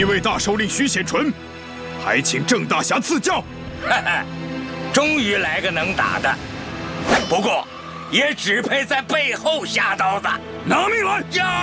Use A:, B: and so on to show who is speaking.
A: 一位大首领徐显纯，还请郑大侠赐教。
B: 哈哈，终于来个能打的，不过也只配在背后下刀子。
A: 拿命来！
B: 呀！